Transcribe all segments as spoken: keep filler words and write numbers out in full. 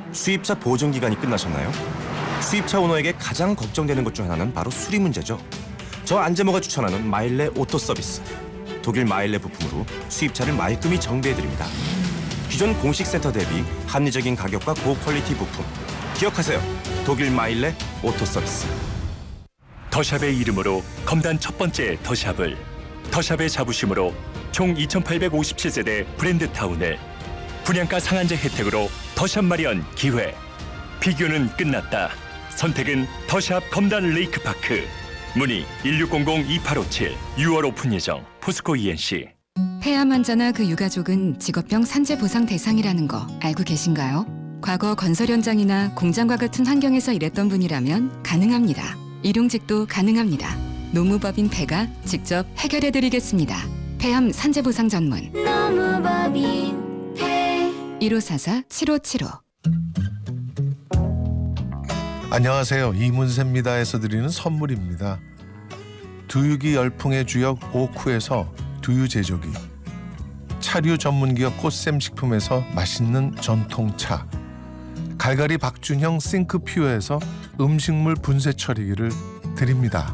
수입차 보증 기간이 끝나셨나요? 수입차 오너에게 가장 걱정되는 것 중 하나는 바로 수리 문제죠. 저 안재모가 추천하는 마일레 오토 서비스. 독일 마일레 부품으로 수입차를 말끔히 정비해드립니다. 기존 공식 센터 대비 합리적인 가격과 고퀄리티 부품. 기억하세요. 독일 마일레 오토 서비스. 더샵의 이름으로 검단 첫 번째 더샵을, 더샵의 자부심으로 총 이천팔백오십칠 세대 브랜드 타운을, 분양가 상한제 혜택으로 더샵 마련 기회. 비교는 끝났다. 선택은 더샵 검단 레이크파크. 문의 일육공공 이팔오칠. 유월 오픈 예정. 포스코 이엔씨. 폐암 환자나 그 유가족은 직업병 산재 보상 대상이라는 거 알고 계신가요? 과거 건설 현장이나 공장과 같은 환경에서 일했던 분이라면 가능합니다. 일용직도 가능합니다. 노무법인 폐가 직접 해결해드리겠습니다. 폐암 산재 보상 전문 노무법인 폐 일오사사 칠오칠오. 안녕하세요. 이문세입니다에서 드리는 선물입니다. 두유기 열풍의 주역 오쿠에서 두유 제조기, 차류 전문기업 꽃샘식품에서 맛있는 전통차, 갈갈이 박준형 싱크퓨어에서 음식물 분쇄 처리기를 드립니다.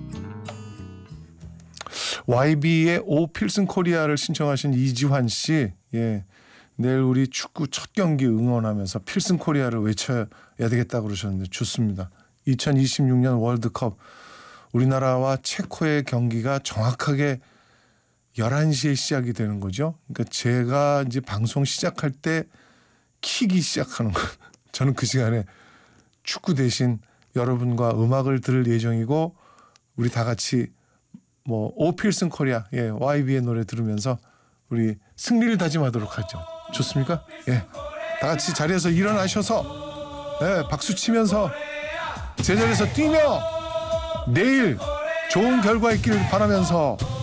와이비의 오 필승 코리아를 신청하신 이지환 씨, 예, 내일 우리 축구 첫 경기 응원하면서 필승 코리아를 외쳐야 되겠다고 그러셨는데 좋습니다. 이천이십육 년 월드컵 우리나라와 체코의 경기가 정확하게 열한 시에 시작이 되는 거죠. 그러니까 제가 이제 방송 시작할 때 킥이 시작하는 거. 저는 그 시간에 축구 대신 여러분과 음악을 들을 예정이고, 우리 다 같이 뭐 오필승 코리아, 예, 와이비의 노래 들으면서 우리 승리를 다짐하도록 하죠. 좋습니까? 예, 다 같이 자리에서 일어나셔서, 예, 박수 치면서 제자리에서 뛰며 내일 좋은 결과 있기를 바라면서